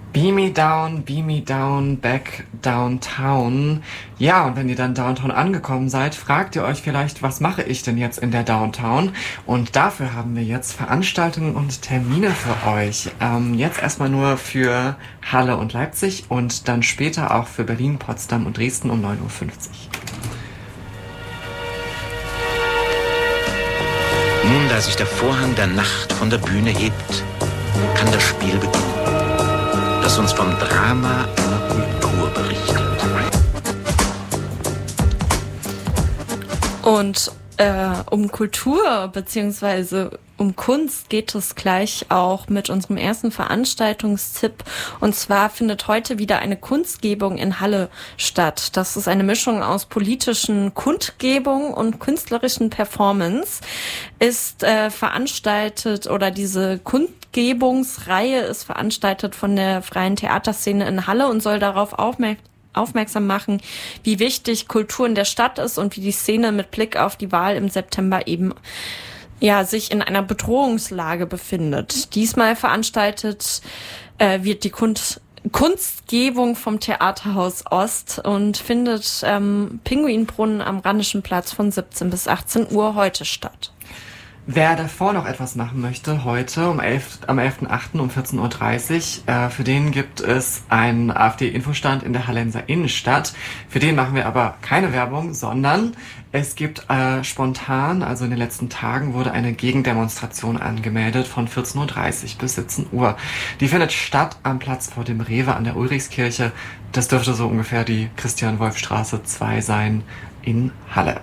Beam me down, back downtown. Ja, und wenn ihr dann downtown angekommen seid, fragt ihr euch vielleicht, was mache ich denn jetzt in der Downtown? Und dafür haben wir jetzt Veranstaltungen und Termine für euch. Jetzt erstmal nur für Halle und Leipzig und dann später auch für Berlin, Potsdam und Dresden um 9:50 Uhr. Nun, da sich der Vorhang der Nacht von der Bühne hebt, kann das Spiel beginnen, das uns vom Drama einer Kultur berichtet. Und um Kultur bzw. um Kunst geht es gleich auch mit unserem ersten Veranstaltungstipp. Und zwar findet heute wieder eine Kunstgebung in Halle statt. Das ist eine Mischung aus politischen Kundgebung und künstlerischen Performance. Ist veranstaltet, oder diese Kundgebungsreihe ist veranstaltet von der freien Theaterszene in Halle und soll darauf aufmerksam machen, wie wichtig Kultur in der Stadt ist und wie die Szene mit Blick auf die Wahl im September eben sich in einer Bedrohungslage befindet. Diesmal veranstaltet wird die Kunstgebung vom Theaterhaus Ost und findet Pinguinbrunnen am Rheinischen Platz von 17 bis 18 Uhr heute statt. Wer davor noch etwas machen möchte, heute am 11.08. um 14:30 Uhr, für den gibt es einen AfD-Infostand in der Hallenser Innenstadt. Für den machen wir aber keine Werbung, sondern es gibt spontan, also in den letzten Tagen, wurde eine Gegendemonstration angemeldet von 14:30 Uhr bis 17 Uhr. Die findet statt am Platz vor dem Rewe an der Ulrichskirche. Das dürfte so ungefähr die Christian-Wolf-Straße 2 sein in Halle.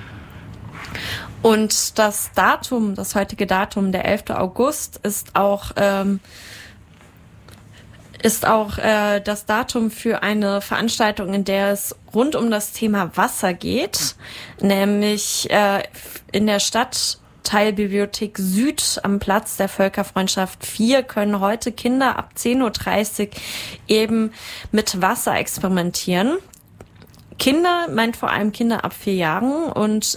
Und das heutige Datum, der 11. August, ist auch das Datum für eine Veranstaltung, in der es rund um das Thema Wasser geht, nämlich in der Stadtteilbibliothek Süd am Platz der Völkerfreundschaft 4 können heute Kinder ab 10:30 Uhr eben mit Wasser experimentieren. Kinder meint vor allem Kinder ab 4 Jahren und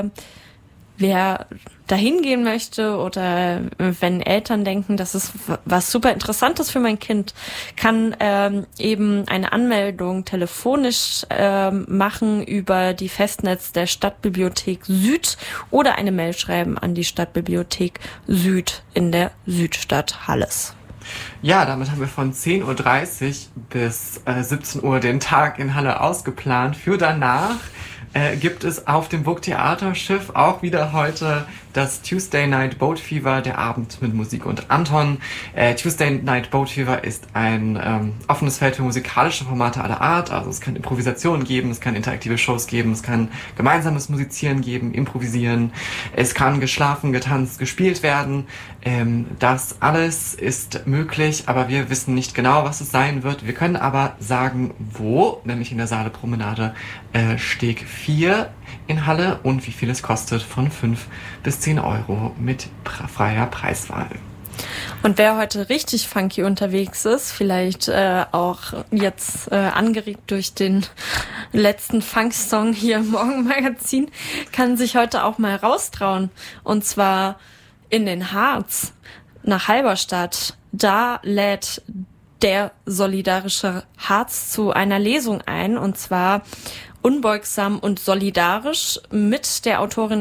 wer dahin gehen möchte oder wenn Eltern denken, das ist was super Interessantes für mein Kind, kann eben eine Anmeldung telefonisch machen über die Festnetz der Stadtbibliothek Süd oder eine Mail schreiben an die Stadtbibliothek Süd in der Südstadt Halles. Ja, damit haben wir von 10:30 Uhr bis 17 Uhr den Tag in Halle ausgeplant. Für danach gibt es auf dem Burgtheaterschiff auch wieder heute das Tuesday Night Boat Fever, der Abend mit Musik und Anton. Tuesday Night Boat Fever ist ein offenes Feld für musikalische Formate aller Art. Also es kann Improvisationen geben, es kann interaktive Shows geben, es kann gemeinsames Musizieren geben, Improvisieren. Es kann geschlafen, getanzt, gespielt werden. Das alles ist möglich, aber wir wissen nicht genau, was es sein wird. Wir können aber sagen, wo, nämlich in der Saalepromenade Steg 4 in Halle und wie viel es kostet, von 5 bis 10 Euro mit freier Preiswahl. Und wer heute richtig funky unterwegs ist, vielleicht auch jetzt angeregt durch den letzten Funk-Song hier im Morgenmagazin, kann sich heute auch mal raustrauen. Und zwar in den Harz, nach Halberstadt. Da lädt der solidarische Harz zu einer Lesung ein, und zwar Unbeugsam und solidarisch mit der Autorin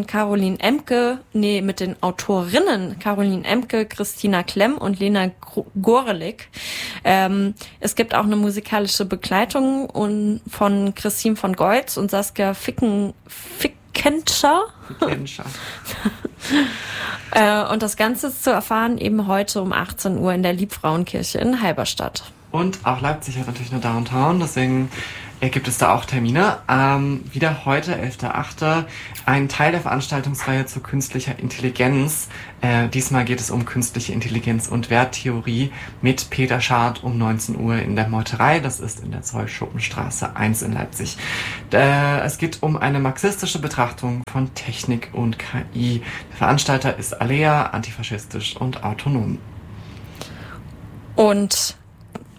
mit den Autorinnen Caroline Emke, Christina Klemm und Lena Gorelik. Es gibt auch eine musikalische Begleitung von Christine von Goitz und Saskia Fickenscher. Und das Ganze ist zu erfahren eben heute um 18 Uhr in der Liebfrauenkirche in Halberstadt. Und auch Leipzig hat natürlich eine Downtown, deswegen gibt es da auch Termine. Wieder heute, 11.08., ein Teil der Veranstaltungsreihe zu künstlicher Intelligenz. Diesmal geht es um künstliche Intelligenz und Werttheorie mit Peter Schad um 19 Uhr in der Meuterei. Das ist in der Zollschuppenstraße 1 in Leipzig. Es geht um eine marxistische Betrachtung von Technik und KI. Der Veranstalter ist Alea, antifaschistisch und autonom. Und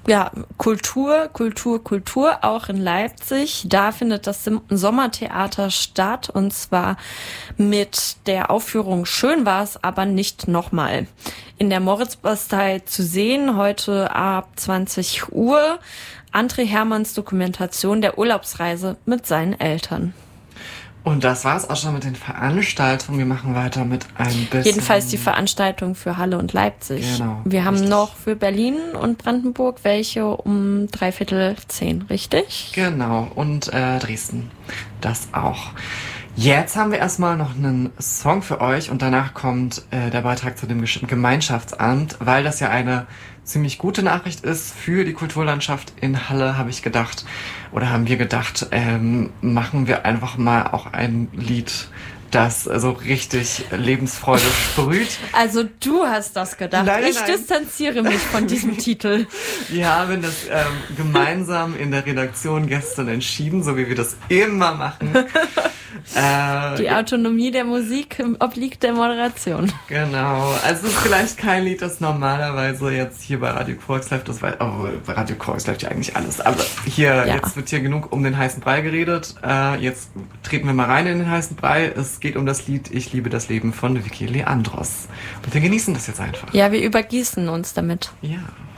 ja, Kultur, auch in Leipzig. Da findet das Sommertheater statt, und zwar mit der Aufführung Schön war's, aber nicht nochmal. In der Moritzbastei zu sehen, heute ab 20 Uhr. André Hermanns Dokumentation der Urlaubsreise mit seinen Eltern. Und das war's auch schon mit den Veranstaltungen. Wir machen weiter mit ein bisschen... Jedenfalls die Veranstaltung für Halle und Leipzig. Genau. Wir haben richtig. noch für Berlin und Brandenburg welche um 9:45, richtig? Genau. Und Dresden. Das auch. Jetzt haben wir erstmal noch einen Song für euch und danach kommt der Beitrag zu dem Gemeinschaftsamt, weil das ja eine ziemlich gute Nachricht ist für die Kulturlandschaft in Halle, haben wir gedacht, machen wir einfach mal auch ein Lied, das so richtig Lebensfreude sprüht. Also du hast das gedacht. Nein. Distanziere mich von diesem Titel. Wir haben das gemeinsam in der Redaktion gestern entschieden, so wie wir das immer machen. Die Autonomie der Musik obliegt der Moderation. Genau. Also es ist vielleicht kein Lied, das normalerweise jetzt hier bei Radio Volkslife, bei Radio Volkslife ja eigentlich alles, aber hier, ja. Jetzt wird hier genug um den heißen Brei geredet. Jetzt treten wir mal rein in den heißen Brei. Es geht um das Lied Ich liebe das Leben von Vicky Leandros. Und wir genießen das jetzt einfach. Ja, wir übergießen uns damit. Ja.